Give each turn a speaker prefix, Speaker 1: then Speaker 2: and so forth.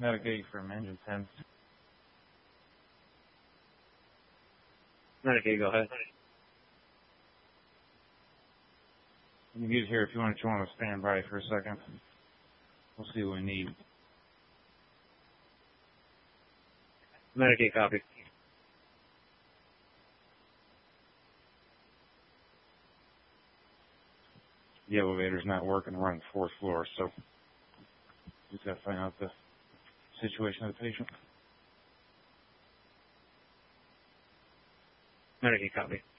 Speaker 1: Medicaid from engine 10.
Speaker 2: Medicaid, go ahead.
Speaker 1: You can get here if you want to stand by for a second. We'll see what we need.
Speaker 2: Medicaid, copy.
Speaker 1: The elevator's not working. We're on the 4th floor, so just got to find out the situation of the patient.
Speaker 2: Medicaid, copy.